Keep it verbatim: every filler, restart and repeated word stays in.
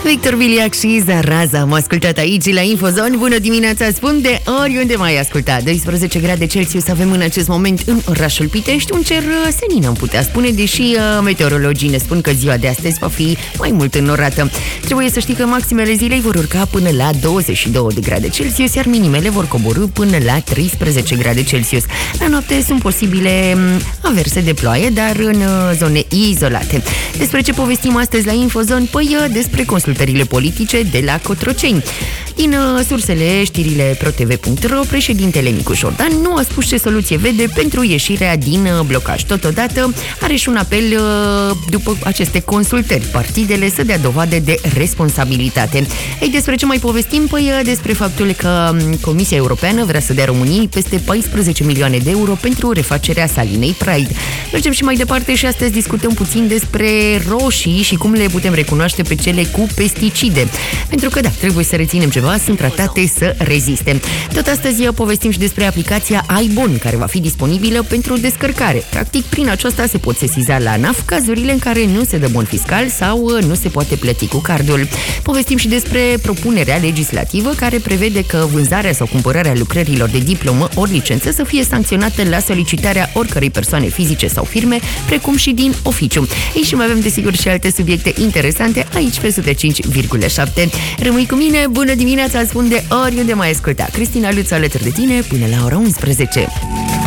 Victor Biliac și Zaraza am ascultat aici la Infozone. Bună dimineața, spun de oriunde mai asculta. doisprezece grade Celsius avem în acest moment în orașul Pitești. Un cer senin am putea spune, deși uh, meteorologii ne spun că ziua de astăzi va fi mai mult înnorată. Trebuie să știi că maximele zilei vor urca până la douăzeci și două de grade Celsius, iar minimele vor coborî până la treisprezece grade Celsius. La noapte sunt posibile averse de ploaie, dar în zone izolate. Despre ce povestim astăzi la Infozone? Păi despre consultările politice de la Cotroceni. Din uh, sursele știrile protv punct ro, președintele Nicu Șordan nu a spus ce soluție vede pentru ieșirea din uh, blocaj. Totodată are și un apel uh, după aceste consultări, partidele să dea dovadă de responsabilitate. Ei, despre ce mai povestim? Păi uh, despre faptul că um, Comisia Europeană vrea să dea României peste paisprezece milioane de euro pentru refacerea salinei Pride. Mergem și mai departe și astăzi discutăm puțin despre roșii și cum le putem recunoaște pe cele cu pesticide. Pentru că da, trebuie să reținem ceva, sunt tratate să reziste. Tot astăzi povestim și despre aplicația iBon, care va fi disponibilă pentru descărcare. Practic, prin aceasta se pot sesiza la ANAF cazurile în care nu se dă bon fiscal sau nu se poate plăti cu cardul. Povestim și despre propunerea legislativă care prevede că vânzarea sau cumpărarea lucrărilor de diplomă ori licență să fie sancționată la solicitarea oricărei persoane fizice sau firme, precum și din oficiu. Ei, și mai avem desigur și alte subiecte interesante aici pe o sută cinci virgulă șapte. Rămâi cu mine, bună dimineața, spun de oriunde mai asculta. Cristina Luțu alături de tine până la ora unsprezece.